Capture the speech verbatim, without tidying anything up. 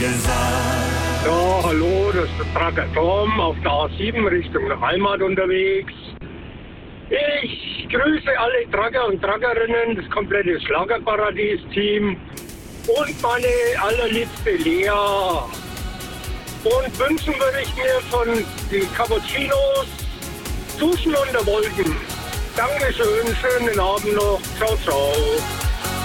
gesagt. Ja, hallo, das ist der Tracker Tom auf der A sieben Richtung Heimat unterwegs. Ich grüße alle Tracker und Trackerinnen, das komplette Schlagerparadies-Team und meine allerliebste Lea. Und wünschen würde ich mir von den Cappuccinos Duschen unter Wolken. Dankeschön, schönen Abend noch. Ciao, ciao.